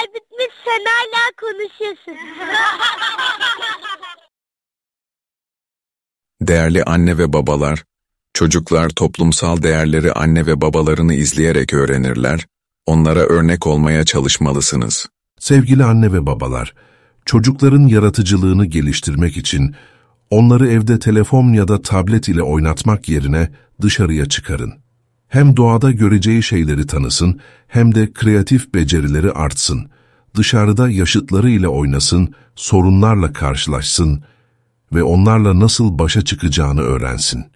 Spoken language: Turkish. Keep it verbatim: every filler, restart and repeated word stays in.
bitmiş, sen hala konuşuyorsun. Değerli anne ve babalar, çocuklar toplumsal değerleri anne ve babalarını izleyerek öğrenirler, onlara örnek olmaya çalışmalısınız. Sevgili anne ve babalar, çocukların yaratıcılığını geliştirmek için onları evde telefon ya da tablet ile oynatmak yerine dışarıya çıkarın. Hem doğada göreceği şeyleri tanısın, hem de kreatif becerileri artsın. Dışarıda yaşıtları ile oynasın, sorunlarla karşılaşsın ve onlarla nasıl başa çıkacağını öğrensin.